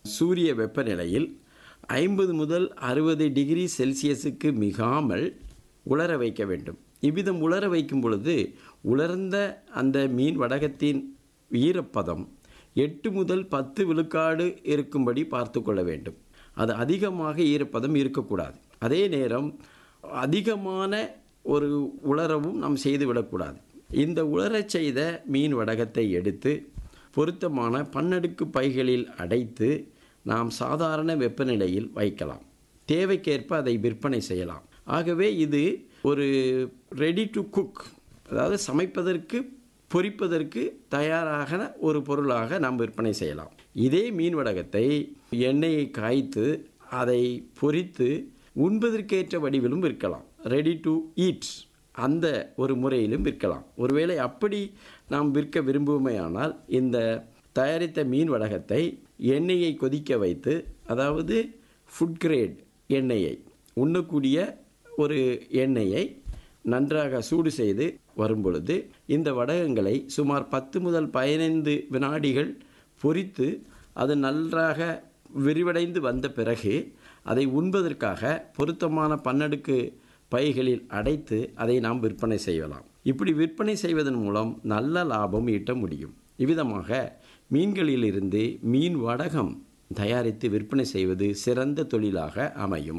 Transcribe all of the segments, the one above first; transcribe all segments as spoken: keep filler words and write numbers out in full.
சூரிய வெப்பநிலையில் ஐம்பது முதல் அறுபது டிகிரி செல்சியஸுக்கு மிகாமல் உலர வைக்க வேண்டும். இவ்விதம் உலர வைக்கும் பொழுது உலர்ந்த அந்த மீன் வடகத்தின் ஈரப்பதம் எட்டு முதல் பத்து விழுக்காடு இருக்கும்படி பார்த்து கொள்ள வேண்டும். அது அதிகமாக ஈரப்பதம் இருக்கக்கூடாது. அதே நேரம் அதிகமான ஒரு உலரவும் நாம் செய்துவிடக்கூடாது. இந்த உலரச் செய்த மீன் வடகத்தை எடுத்து பொருத்தமான பன்னடுக்கு பைகளில் அடைத்து நாம் சாதாரண வெப்பநிலையில் வைக்கலாம். தேவைக்கேற்ப அதை விற்பனை செய்யலாம். ஆகவே இது ஒரு ரெடி டு குக், அதாவது சமைப்பதற்கு பொரிப்பதற்கு தயாராக ஒரு பொருளாக நாம் விற்பனை செய்யலாம். இதே மீன் வடகத்தை எண்ணெயை காய்த்து அதை பொரித்து உண்பதற்கேற்ற வடிவிலும் விற்கலாம். ரெடி டு ஈட் அந்த ஒரு முறையிலும் விற்கலாம். ஒருவேளை அப்படி நாம் விற்க விரும்புமையானால் இந்த தயாரித்த மீன் வடகத்தை எண்ணெயை கொதிக்க வைத்து, அதாவது ஃபுட் கிரேட் எண்ணெயை, உண்ணக்கூடிய ஒரு எண்ணெயை நன்றாக சூடு செய்து வரும்பொழுது இந்த வடகங்களை சுமார் பத்து முதல் பதினைந்து வினாடிகள் பொரித்து அது நன்றாக விரிவடைந்து வந்த பிறகு அதை உண்பதற்காக பொருத்தமான பன்னடுக்கு பைகளில் அடைத்து அதை நாம் விற்பனை செய்யலாம். இப்படி விற்பனை செய்வதன் மூலம் நல்ல லாபம் ஈட்ட முடியும். இவ்விதமாக மீன்களிலிருந்து மீன் வடகம் தயாரித்து விற்பனை செய்வது சிறந்த தொழிலாக அமையும்.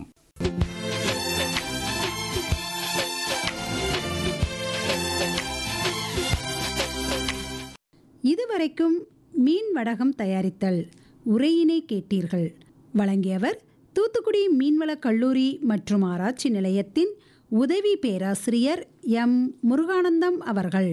இதுவரைக்கும் மீன் வடகம் தயாரித்தல் உரையினை கேட்டீர்கள். வழங்கியவர் தூத்துக்குடி மீன்வள கல்லூரி மற்றும் ஆராய்ச்சி நிலையத்தின் உதவி பேராசிரியர் எம் முருகானந்தம் அவர்கள்.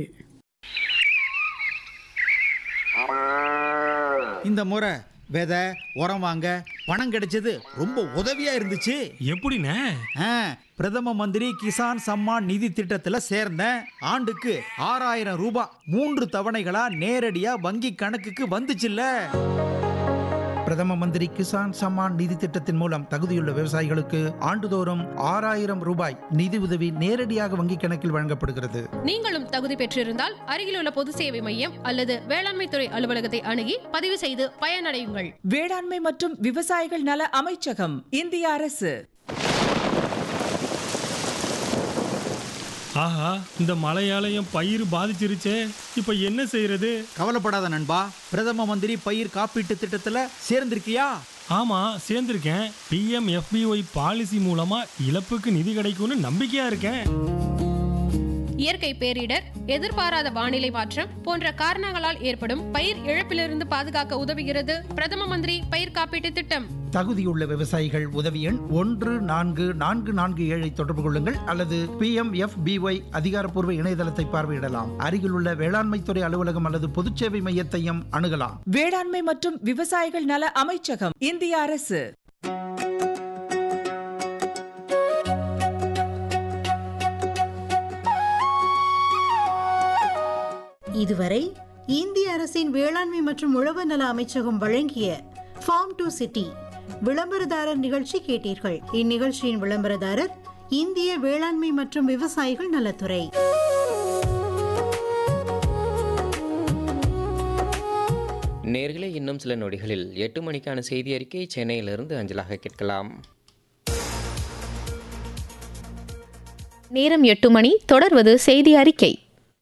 இந்த முறை விதை உரம் வாங்க பணம் கிடைச்சது ரொம்ப உதவியா இருந்துச்சு. எப்படிண்ணே? பிரதம மந்திரி கிசான் சம்மான் நிதி திட்டத்துல சேர்ந்தேன். ஆண்டுக்கு ஆறாயிரம் ரூபாய் மூன்று தவணைகளா நேரடியா வங்கி கணக்குக்கு வந்துச்சுல்ல. பிரதம மந்திரி கிசான் சம்மான் நிதி திட்டத்தின் மூலம் தகுதியுள்ள விவசாயிகளுக்கு ஆண்டுதோறும் ஆறாயிரம் ரூபாய் நிதி உதவி நேரடியாக வங்கி கணக்கில் வழங்கப்படுகிறது. நீங்களும் தகுதி பெற்றிருந்தால் அருகிலுள்ள பொது சேவை மையம் அல்லது வேளாண்மை துறை அலுவலகத்தை அணுகி பதிவு செய்து பயனடையுங்கள். வேளாண்மை மற்றும் விவசாயிகள் நல அமைச்சகம், இந்திய அரசு. ஆஹா, இந்த மழையாலயம் பயிர் பாதிச்சிருச்சே, இப்ப என்ன செய்யறது? கவலைப்படாத நண்பா, பிரதம மந்திரி பயிர் காப்பீட்டு திட்டத்துல சேர்ந்திருக்கியா? ஆமா, சேர்ந்திருக்கேன். B M F B Y policy மூலமா இழப்புக்கு நிதி கிடைக்கும்னு நம்பிக்கையா இருக்கேன். இயற்கை பேரிடர், எதிர்பாராத வானிலை மாற்றம் போன்ற காரணங்களால் ஏற்படும் பயிர் இழப்பிலிருந்து பாதுகாக்க உதவுகிறது பிரதம மந்திரி பயிர் காப்பீட்டு திட்டம். தகுதியுள்ள விவசாயிகள் உதவி எண் ஒன்று நான்கு நான்கு நான்கு ஏழை தொடர்பு கொள்ளுங்கள் அல்லது B M F B Y அதிகாரப்பூர்வ இணையதளத்தை பார்வையிடலாம். அருகிலுள்ள வேளாண்மை துறை அலுவலகம் அல்லது பொதுச்சேவை மையத்தையும் அணுகலாம். வேளாண்மை மற்றும் விவசாயிகள் நல அமைச்சகம், இந்திய அரசு. இதுவரை இந்திய அரசின் வேளாண்மை மற்றும் உழவு நல அமைச்சகம் வழங்கிய ஃபார்ம் டு சிட்டி விளம்பரதாரர் நிகழ்ச்சி கேட்டீர்கள். இந்நிகழ்ச்சியின் விளம்பரதாரர் இந்திய வேளாண்மை மற்றும் விவசாயிகள் நலத்துறை. நேர்களே, இன்னும் சில நொடிகளில் எட்டு மணிக்கான செய்தி அறிக்கை சென்னையிலிருந்து அஞ்சலாக கேட்கலாம். நேரம் எட்டு மணி. தொடர்வது செய்தி அறிக்கை.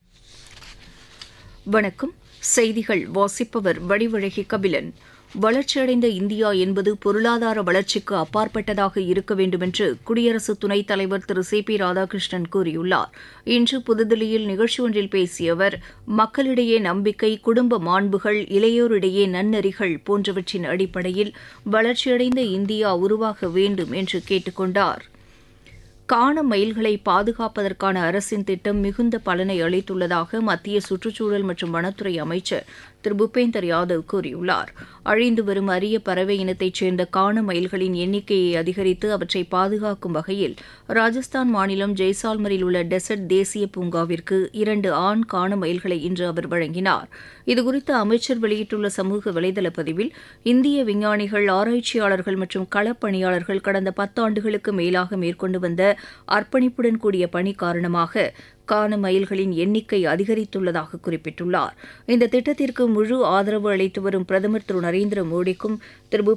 வணக்கம். செய்திகள் வாசிப்பவர் வடிவழகி கபிலன். வளர்ச்சியடைந்த இந்தியா என்பது பொருளாதார வளர்ச்சிக்கு அப்பாற்பட்டதாக இருக்க வேண்டுமென்று குடியரசு துணைத் தலைவர் திரு சி பி ராதாகிருஷ்ணன் கூறியுள்ளார். இன்று புதுதில்லியில் நிகழ்ச்சி ஒன்றில் பேசிய அவர், மக்களிடையே நம்பிக்கை, குடும்ப மாண்புகள், இளையோரிடையே நன்னெறிகள் போன்றவற்றின் அடிப்படையில் வளர்ச்சியடைந்த இந்தியா உருவாக வேண்டும் என்று கேட்டுக் கொண்டார். காண மயில்களை பாதுகாப்பதற்கான அரசின் திட்டம் மிகுந்த பலனை அளித்துள்ளதாக மத்திய சுற்றுச்சூழல் மற்றும் வனத்துறை அமைச்சர் திரு பூபேந்தர் யாதவ் கூறியுள்ளார். அழிந்து வரும் அரிய பறவை இனத்தைச் சேர்ந்த காண மயில்களின் எண்ணிக்கையை அதிகரித்து அவற்றை பாதுகாக்கும் வகையில் ராஜஸ்தான் மாநிலம் ஜெய்சால்மரில் உள்ள டெசர்ட் தேசிய பூங்காவிற்கு இரண்டு ஆண் காண மயில்களை இன்று அவர் வழங்கினார். இதுகுறித்து அமைச்சர் வெளியிட்டுள்ள சமூக வலைதள பதிவில், இந்திய விஞ்ஞானிகள், ஆராய்ச்சியாளர்கள் மற்றும் களப்பணியாளர்கள் கடந்த பத்தாண்டுகளுக்கு மேலாக மேற்கொண்டு வந்த அர்ப்பணிப்புடன் கூடிய பணி காரணமாக காண மயில்களின் எண்ணிக்கை அதிகரித்துள்ளதாக குறிப்பிட்டுள்ளார். இந்த திட்டத்திற்கு முழு ஆதரவு அளித்து வரும் பிரதமர் திரு நரேந்திர மோடிக்கும் திரு